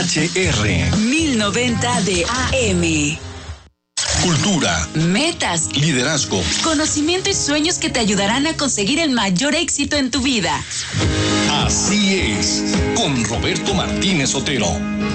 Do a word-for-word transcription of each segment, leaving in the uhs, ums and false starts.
H R mil noventa de A M. Cultura, metas, liderazgo, conocimiento y sueños que te ayudarán a conseguir el mayor éxito en tu vida. Así es, con Roberto Martínez Otero.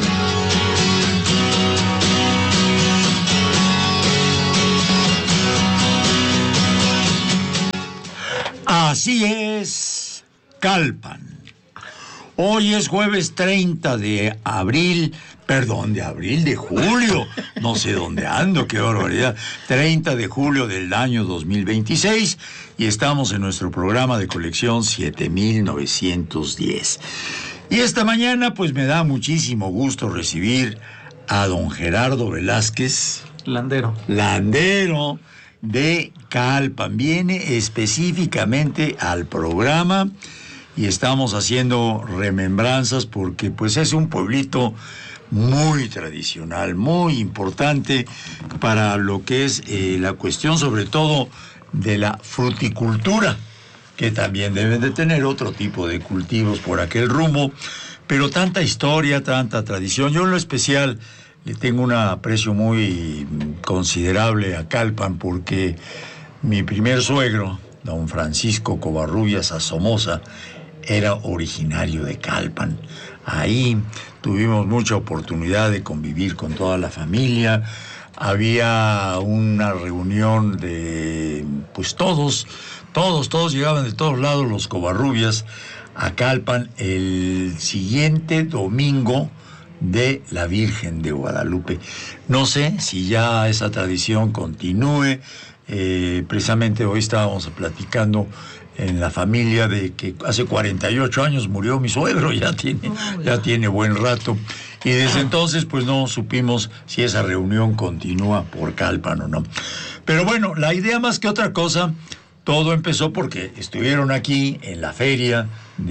Así es, Calpan. Hoy es jueves treinta de abril, perdón, de abril, de julio, no sé dónde ando, qué barbaridad, treinta de julio del año dos mil veintiséis, y estamos en nuestro programa de colección siete mil novecientos diez. Y esta mañana pues me da muchísimo gusto recibir a don Gerardo Velázquez. Landero. Landero de Calpan. Viene específicamente al programa y estamos haciendo remembranzas porque pues es un pueblito muy tradicional, muy importante para lo que es eh, la cuestión sobre todo de la fruticultura, que también deben de tener otro tipo de cultivos por aquel rumbo, pero tanta historia, tanta tradición. Yo en lo especial le tengo un aprecio muy considerable a Calpan porque mi primer suegro, don Francisco Covarrubias Somoza, era originario de Calpan. Ahí tuvimos mucha oportunidad de convivir con toda la familia. Había una reunión de, pues todos, todos, todos llegaban de todos lados los Covarrubias a Calpan el siguiente domingo de la Virgen de Guadalupe. No sé si ya esa tradición continúe. Eh, precisamente hoy estábamos platicando en la familia de que hace cuarenta y ocho años murió mi suegro, ya tiene, ya tiene buen rato, y desde entonces pues no supimos si esa reunión continúa por Calpan o no. Pero bueno, la idea más que otra cosa, todo empezó porque estuvieron aquí en la feria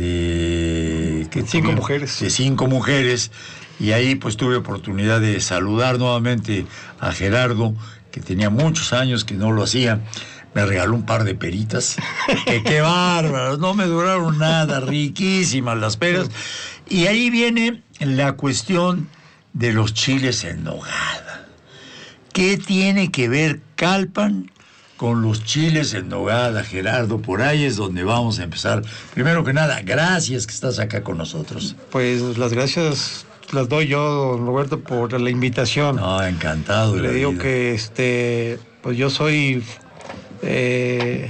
de... ¿qué cinco mujeres. De cinco mujeres, y ahí pues tuve oportunidad de saludar nuevamente a Gerardo, que tenía muchos años que no lo hacía. Me regaló un par de peritas, que qué bárbaros, no me duraron nada, riquísimas las peras. Y ahí viene la cuestión de los chiles en nogada. ¿Qué tiene que ver Calpan con los chiles en nogada, Gerardo? Por ahí es donde vamos a empezar. Primero que nada, gracias que estás acá con nosotros. Pues las gracias las doy yo, don Roberto, por la invitación. No, encantado. Le digo vida. que este, pues yo soy eh,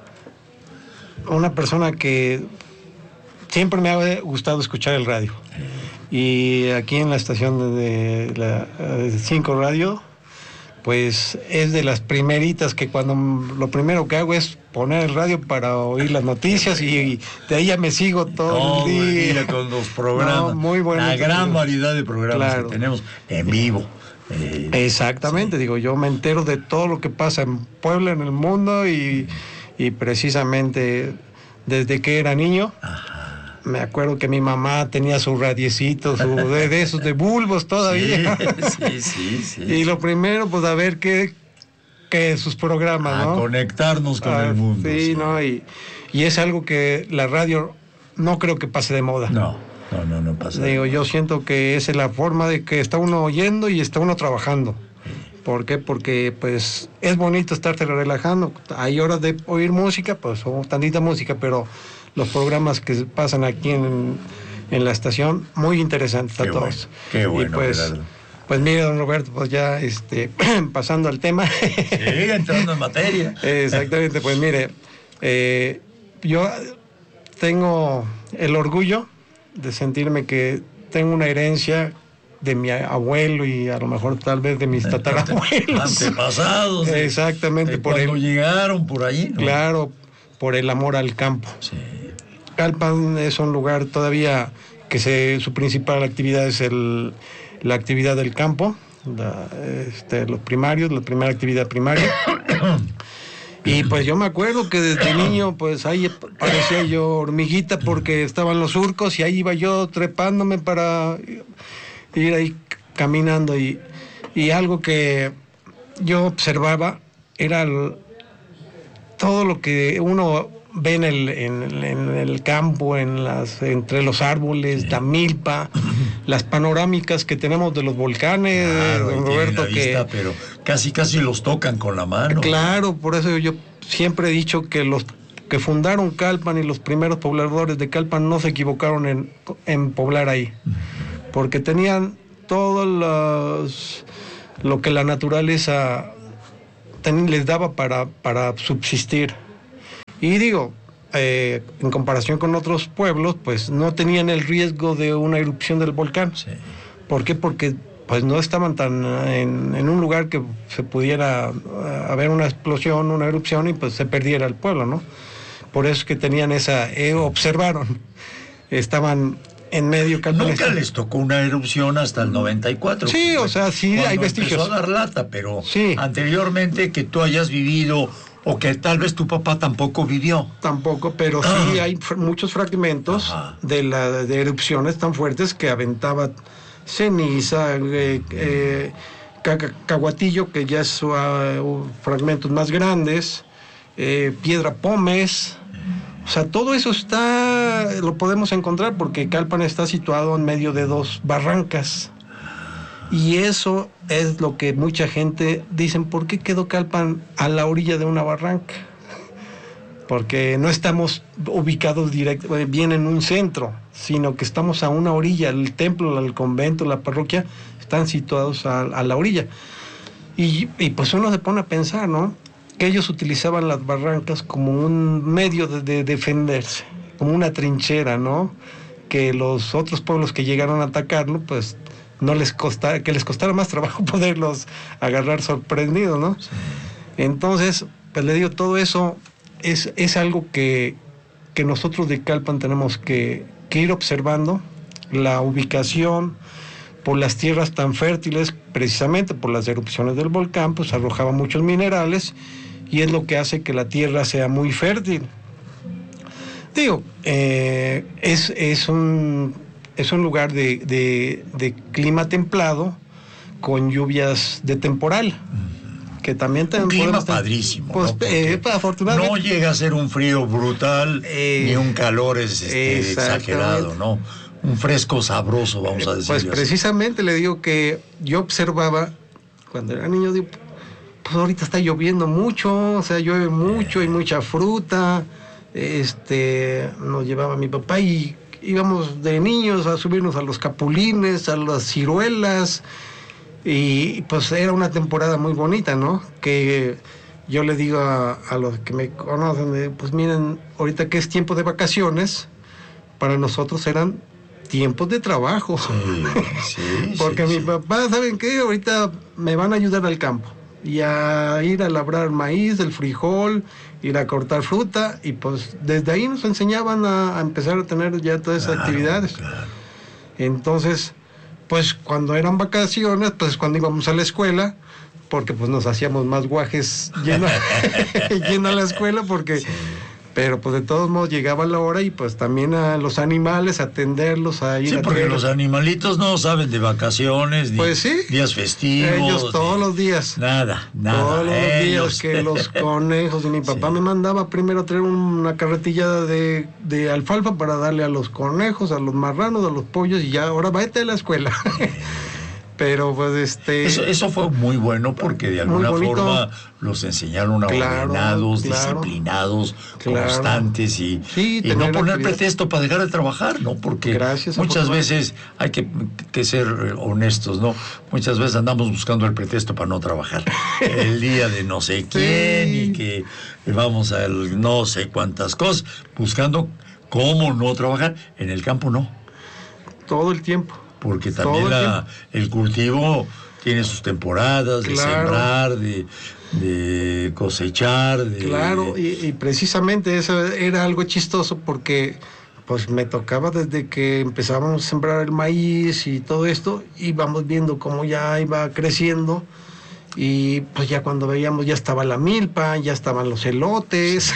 una persona que siempre me ha gustado escuchar el radio. Y aquí en la estación de la de cinco Radio, pues es de las primeritas que cuando lo primero que hago es poner el radio para oír las noticias, y, y de ahí ya me sigo todo no, el día. Mira, con los programas, no, muy bueno, la gran tío. variedad de programas claro. que tenemos en vivo. Eh, Exactamente, sí. Digo, yo me entero de todo lo que pasa en Puebla, en el mundo, y, y precisamente desde que era niño. Ajá. Me acuerdo que mi mamá tenía su radiecito, su de, de esos de bulbos todavía. Sí, sí, sí. Y lo primero, pues a ver qué, qué sus programas, a ¿no? A conectarnos con ah, el mundo. Sí, sí, ¿no? Y, y es algo que la radio no creo que pase de moda. No, no, no, no pasa. Digo, yo siento que esa es la forma de que está uno oyendo y está uno trabajando. ¿Por qué? Porque pues es bonito estarte relajando. Hay horas de oír música, pues o tantita música, pero los programas que pasan aquí en, en la estación, muy interesantes a qué todos. Bueno, qué bueno, y pues, Gerardo. Pues mire, don Roberto, pues ya este, pasando al tema. Sí, entrando en materia. Exactamente, pues mire, eh, yo tengo el orgullo de sentirme que tengo una herencia de mi abuelo y a lo mejor tal vez de mis tatarabuelos. Antepasados. Exactamente. De por cuando el, llegaron por ahí, ¿no? Claro, por el amor al campo. Sí. Calpan es un lugar todavía que se, su principal actividad es el, la actividad del campo, la, este, los primarios, la primera actividad primaria. Y pues yo me acuerdo que desde niño, pues ahí parecía yo hormiguita porque estaban los surcos y ahí iba yo trepándome para ir ahí caminando. Y, y algo que yo observaba era el, todo lo que uno ve en el, en, en el campo, en las, entre los árboles, sí. La milpa, las panorámicas que tenemos de los volcanes, Claro, don ahí tienen Roberto, la que vista, pero casi casi los tocan con la mano. claro, por eso yo siempre he dicho que los que fundaron Calpan y los primeros pobladores de Calpan no se equivocaron en, en poblar ahí, porque tenían todo los, lo que la naturaleza ten, les daba para, para subsistir. Y digo, eh, en comparación con otros pueblos, pues no tenían el riesgo de una erupción del volcán. Sí. ¿Por qué? Porque pues no estaban tan en, en un lugar que se pudiera uh, haber una explosión, una erupción y pues se perdiera el pueblo, ¿no? Por eso es que tenían esa, eh, observaron, estaban en medio. Nunca está... les tocó una erupción hasta el noventa y cuatro. Sí, o sea, sí hay vestigios. Empezó a dar lata, pero sí. Anteriormente que tú hayas vivido o que tal vez tu papá tampoco vivió. Tampoco, pero ah. sí hay fr- muchos fragmentos de, la, de erupciones tan fuertes que aventaba ceniza, eh, eh, cacahuatillo, que ya es uh, fragmentos más grandes, eh, piedra pómez. O sea, todo eso está, lo podemos encontrar porque Calpan está situado en medio de dos barrancas. Y eso es lo que mucha gente dicen, ¿por qué quedó Calpan a la orilla de una barranca? Porque no estamos ubicados directo, bien en un centro, sino que estamos a una orilla. El templo, el convento, la parroquia están situados a, a la orilla. Y, y pues uno se pone a pensar, ¿no? Que ellos utilizaban las barrancas como un medio de, de defenderse, como una trinchera, ¿no? Que los otros pueblos que llegaron a atacarlo, pues no les costara, que les costara más trabajo poderlos agarrar sorprendidos, ¿no? Sí. Entonces, pues le digo, todo eso es, es algo que, que nosotros de Calpan tenemos que, que ir observando, la ubicación, por las tierras tan fértiles, precisamente por las erupciones del volcán, pues arrojaba muchos minerales y es lo que hace que la tierra sea muy fértil. Digo, eh, es, es, un, es un lugar de, de, de clima templado con lluvias de temporal. Que también un clima estar, padrísimo, pues, ¿no? eh, afortunadamente no llega a ser un frío brutal eh, ni un calor es, este, exagerado, ¿no? Un fresco sabroso, vamos a decir. Pues precisamente le digo que yo observaba cuando era niño, digo, pues ahorita está lloviendo mucho, o sea, llueve mucho, hay mucha fruta. Este, nos llevaba mi papá y íbamos de niños a subirnos a los capulines, a las ciruelas. Y pues era una temporada muy bonita, ¿no? Que yo le digo a, a los que me conocen, pues miren, ahorita que es tiempo de vacaciones, para nosotros eran tiempos de trabajo. Sí, sí, porque sí, mi sí. papá, ¿saben qué? Ahorita me van a ayudar al campo y a ir a labrar maíz, el frijol, ir a cortar fruta, y pues desde ahí nos enseñaban a, a empezar a tener ya todas esas claro, actividades. Claro. Entonces, pues cuando eran vacaciones, pues cuando íbamos a la escuela, porque pues nos hacíamos más guajes yendo, yendo a la escuela, porque, sí. pero pues de todos modos llegaba la hora y pues también a los animales, atenderlos, a ir sí, a porque tener... los animalitos no saben de vacaciones, ni pues sí, días festivos. Ellos todos ni... los días. Nada, nada. Todos los ellos... días que los conejos, y mi papá sí. me mandaba primero a traer una carretilla de, de alfalfa para darle a los conejos, a los marranos, a los pollos, y ya ahora vete a la escuela. Pero pues este... Eso, eso fue muy bueno porque de alguna forma los enseñaron a claro, ordenados, claro, disciplinados, claro. constantes y, sí, y no poner actividad. pretexto para dejar de trabajar, ¿no? Porque Gracias, muchas veces hay que, que ser honestos, ¿no? Muchas veces andamos buscando el pretexto para no trabajar. El día de no sé quién sí. y que vamos a el no sé cuántas cosas, buscando cómo no trabajar. En el campo no. Todo el tiempo. Porque también el, la, el cultivo tiene sus temporadas de claro. sembrar, de, de cosechar. De, claro, y, y precisamente eso era algo chistoso porque pues me tocaba desde que empezábamos a sembrar el maíz y todo esto, íbamos viendo cómo ya iba creciendo y pues ya cuando veíamos ya estaba la milpa, ya estaban los elotes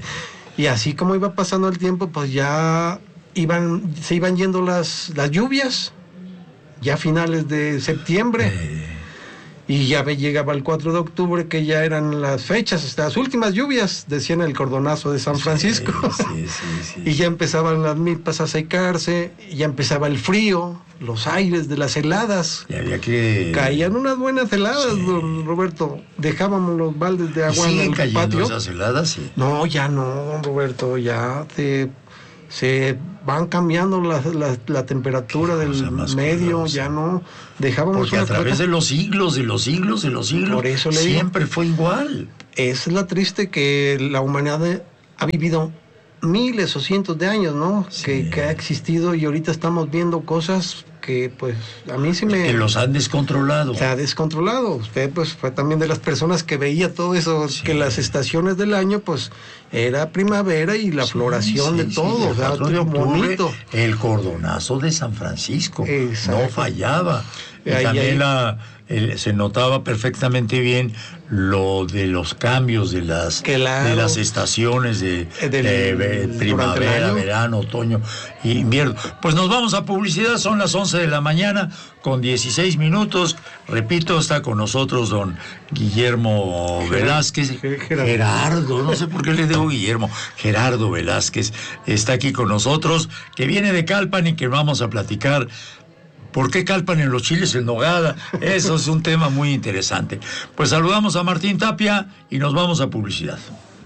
y así como iba pasando el tiempo pues ya iban, se iban yendo las, las lluvias. Ya a finales de septiembre. Eh. Y ya me llegaba el cuatro de octubre, que ya eran las fechas, hasta las últimas lluvias, decían el cordonazo de San Francisco. Sí, sí, sí, sí. Y ya empezaban las milpas a secarse, y ya empezaba el frío, los aires de las heladas. Y había que... Caían unas buenas heladas, Sí. don Roberto. Dejábamos los baldes de ¿Y agua en siguen el cayendo patio. esas heladas? Sí. No, ya no, don Roberto, ya te, se van cambiando la, la, la temperatura Qué cosa del más medio, curiosa. ya no. Dejábamos Porque a una través placa. de los siglos, de los siglos, de los siglos, Por eso le digo. siempre fue igual. Es la triste que la humanidad ha vivido miles o cientos de años, ¿no? Sí. Que, que ha existido, y ahorita estamos viendo cosas que, pues, a mí sí me... Que los han descontrolado. Se ha descontrolado. Usted, pues, fue también de las personas que veía todo eso, Sí. que las estaciones del año, pues, era primavera y la Sí, floración sí, de sí, todo, el o sea, cuatro de octubre, bonito. el cordonazo de San Francisco. Exacto. No fallaba. Y Ahí, también ahí. La, el- se notaba perfectamente bien lo de los cambios de las, Claro. de las estaciones de, Eh, del- de, eh, durante el primavera, año. verano, otoño e invierno. Pues nos vamos a publicidad, son las once de la mañana con dieciséis minutos. Repito, está con nosotros don Guillermo Ger- Velázquez. Ger- Gerardo. Gerardo, no sé por qué le digo Guillermo. Gerardo Velázquez está aquí con nosotros, que viene de Calpan y que vamos a platicar. ¿Por qué calpan en los chiles en nogada? Eso es un tema muy interesante. Pues saludamos a Martín Tapia y nos vamos a publicidad.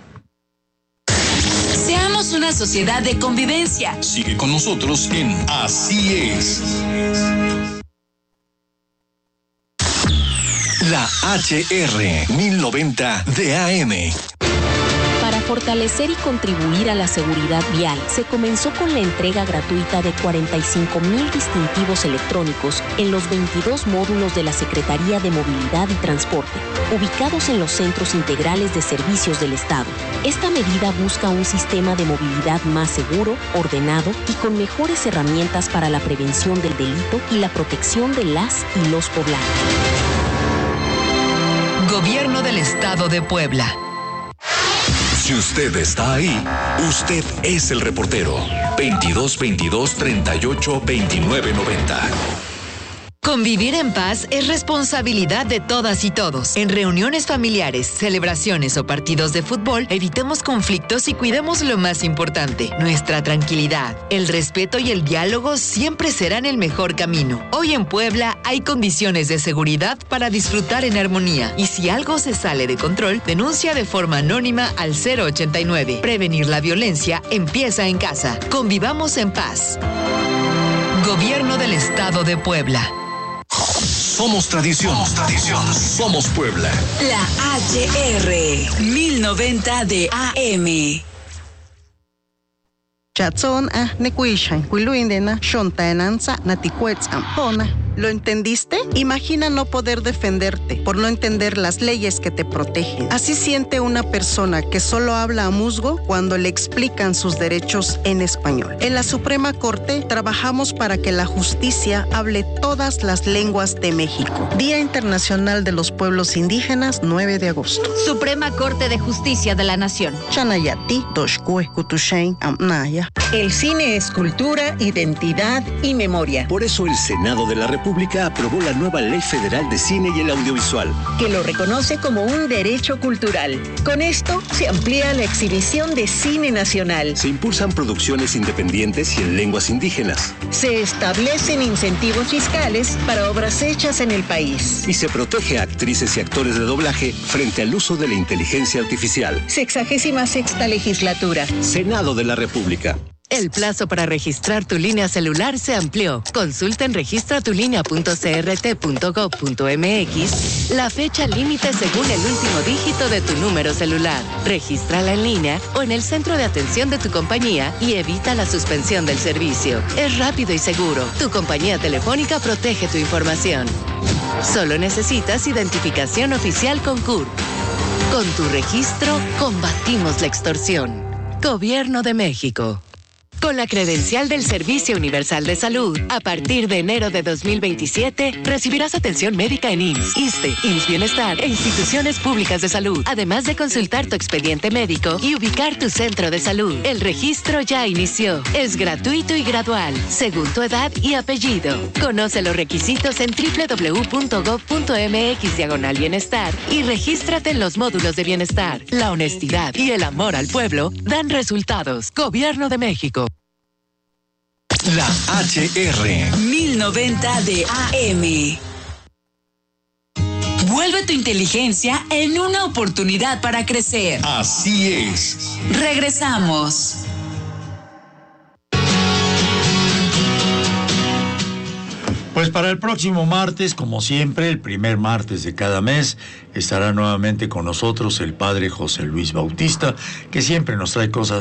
Seamos una sociedad de convivencia. Sigue con nosotros en Así es. La H R mil noventa de A M. Para fortalecer y contribuir a la seguridad vial, se comenzó con la entrega gratuita de cuarenta y cinco mil distintivos electrónicos en los veintidós módulos de la Secretaría de Movilidad y Transporte, ubicados en los centros integrales de servicios del Estado. Esta medida busca un sistema de movilidad más seguro, ordenado y con mejores herramientas para la prevención del delito y la protección de las y los poblanos. Gobierno del Estado de Puebla. Si usted está ahí, usted es el reportero. veintidós veintidós treinta y ocho veintinueve noventa. Convivir en paz es responsabilidad de todas y todos. En reuniones familiares, celebraciones o partidos de fútbol, evitemos conflictos y cuidemos lo más importante, nuestra tranquilidad. El respeto y el diálogo siempre serán el mejor camino. Hoy en Puebla hay condiciones de seguridad para disfrutar en armonía. Y si algo se sale de control, denuncia de forma anónima al cero ochenta y nueve. Prevenir la violencia empieza en casa. Convivamos en paz. Gobierno del Estado de Puebla. Somos tradición. Somos tradición. Somos Puebla. La H R mil noventa de A M. Chatson ah nekuishan kuiluindena shontaenanza natikuetzam hona. ¿Lo entendiste? Imagina no poder defenderte por no entender las leyes que te protegen. Así siente una persona que solo habla a musgo cuando le explican sus derechos en español. En la Suprema Corte trabajamos para que la justicia hable todas las lenguas de México. Día Internacional de los Pueblos Indígenas, nueve de agosto. Suprema Corte de Justicia de la Nación. Chanayati, Doshkue, Kutushain, Amnaya. El cine es cultura, identidad y memoria. Por eso el Senado de la República aprobó la nueva Ley Federal de Cine y el Audiovisual, que lo reconoce como un derecho cultural. Con esto se amplía la exhibición de cine nacional. Se impulsan producciones independientes y en lenguas indígenas. Se establecen incentivos fiscales para obras hechas en el país. Y se protege a actrices y actores de doblaje frente al uso de la inteligencia artificial. Sexagésima sexta legislatura. Senado de la República. El plazo para registrar tu línea celular se amplió. Consulta en registra tu línea punto c r t punto gov punto m x la fecha límite según el último dígito de tu número celular. Regístrala en línea o en el centro de atención de tu compañía y evita la suspensión del servicio. Es rápido y seguro. Tu compañía telefónica protege tu información. Solo necesitas identificación oficial con C U R P. Con tu registro, combatimos la extorsión. Gobierno de México. Con la credencial del Servicio Universal de Salud, a partir de enero de dos mil veintisiete, recibirás atención médica en I M S S, ISSSTE, I M S S Bienestar e instituciones públicas de salud, además de consultar tu expediente médico y ubicar tu centro de salud. El registro ya inició. Es gratuito y gradual, según tu edad y apellido. Conoce los requisitos en doble u doble u doble u punto gob punto eme equis diagonal bienestar y regístrate en los módulos de bienestar. La honestidad y el amor al pueblo dan resultados. Gobierno de México. La H R. mil noventa de A M. Vuelve tu inteligencia en una oportunidad para crecer. Así es. Regresamos. Pues para el próximo martes, como siempre, el primer martes de cada mes, estará nuevamente con nosotros el padre José Luis Bautista, que siempre nos trae cosas